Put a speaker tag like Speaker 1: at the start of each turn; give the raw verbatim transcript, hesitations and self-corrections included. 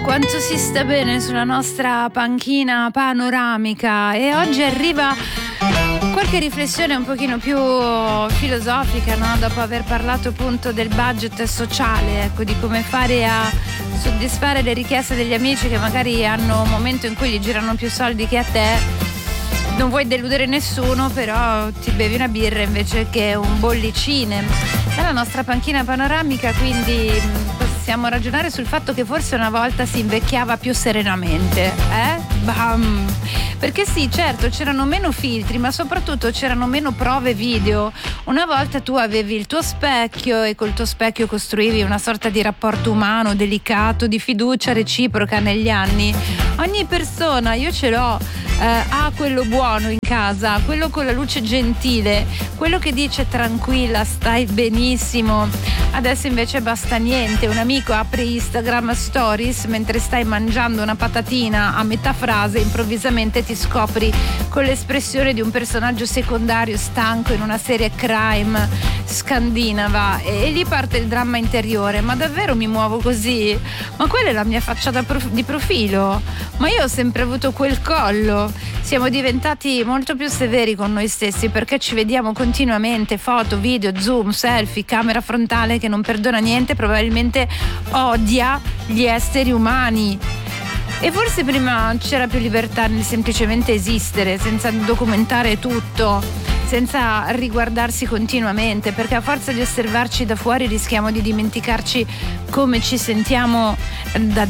Speaker 1: Quanto si sta bene sulla nostra panchina panoramica, e oggi arriva qualche riflessione un pochino più filosofica, no? Dopo aver parlato appunto del budget sociale, ecco, di come fare a soddisfare le richieste degli amici che magari hanno un momento in cui gli girano più soldi che a te. Non vuoi deludere nessuno, però ti bevi una birra invece che un bollicine. Nella nostra panchina panoramica, quindi possiamo ragionare sul fatto che forse una volta si invecchiava più serenamente, eh? Bam! Perché sì, certo, c'erano meno filtri, ma soprattutto c'erano meno prove video. Una volta tu avevi il tuo specchio e col tuo specchio costruivi una sorta di rapporto umano, delicato, di fiducia reciproca negli anni. Ogni persona, io ce l'ho, eh, ha quello buono in casa, quello con la luce gentile, quello che dice tranquilla, stai benissimo. Adesso invece basta niente, un amico apre Instagram Stories mentre stai mangiando una patatina, a metà frase improvvisamente ti scopri con l'espressione di un personaggio secondario stanco in una serie crime scandinava, e lì parte il dramma interiore. Ma davvero mi muovo così? Ma quella è la mia facciata prof- di profilo? Ma io ho sempre avuto quel collo. Siamo diventati molto più severi con noi stessi perché ci vediamo continuamente, foto, video, zoom, selfie, camera frontale che non perdona niente, probabilmente odia gli esseri umani. E forse prima c'era più libertà nel semplicemente esistere, senza documentare tutto, senza riguardarsi continuamente, perché a forza di osservarci da fuori rischiamo di dimenticarci come ci sentiamo da